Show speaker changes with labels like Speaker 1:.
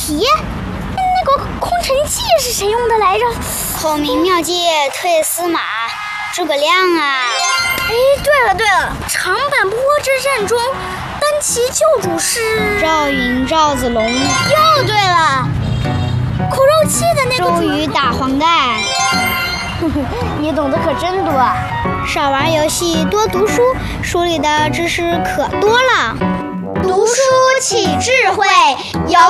Speaker 1: 题。那个空城计是谁用的来着？
Speaker 2: 孔明妙计退司马，诸葛亮啊！
Speaker 1: 哎，对了，长坂坡之战中，单骑救主是
Speaker 2: 赵云、赵子龙。
Speaker 1: 又对了，苦肉计的那个
Speaker 2: 周瑜打黄盖。
Speaker 1: 你懂得可真多啊！
Speaker 2: 少玩游戏，多读书，书里的知识可多了。
Speaker 1: 读书起智慧，有